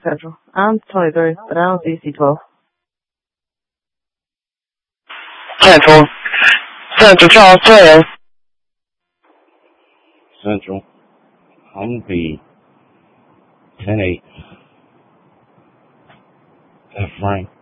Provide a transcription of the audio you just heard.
Central. I'm 23, but I don't see C12. Central. Central, Charles 12. Central. I'm gonna be 10-8. Frank.